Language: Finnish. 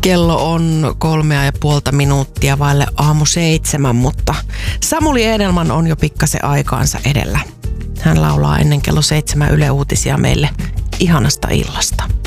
Kello on 3,5 vaille aamu 7, mutta Samuli Edelman on jo pikkasen aikaansa edellä. Hän laulaa ennen kello 7 Yle Uutisia meille ihanasta illasta.